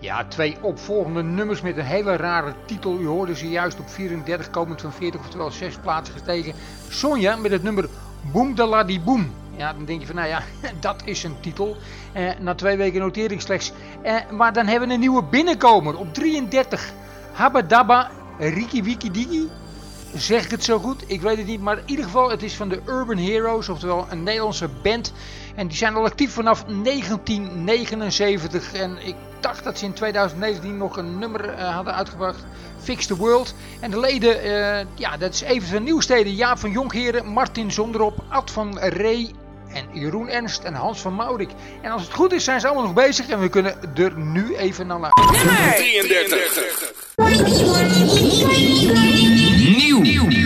Ja, 2 opvolgende nummers met een hele rare titel. U hoorde ze juist op 34, komend van 40, oftewel 6 plaatsen gestegen. Sonja met het nummer Boom da la di Boom. Ja, dan denk je van, nou ja, dat is een titel. Na 2 weken notering slechts. Maar dan hebben we een nieuwe binnenkomer op 33. Habba Dabba Riki Wiki Diki. Zeg ik het zo goed? Ik weet het niet, maar in ieder geval, het is van de Urban Heroes, oftewel een Nederlandse band. En die zijn al actief vanaf 1979 en ik dacht dat ze in 2019 nog een nummer hadden uitgebracht, Fix the World. En de leden, dat is even van Nieuwsteden, Jaap van Jonkheren, Martin Zonderop, Ad van Ree en Jeroen Ernst en Hans van Maurik. En als het goed is, zijn ze allemaal nog bezig en we kunnen er nu even naar luisteren. Nummer 33. Nieuw.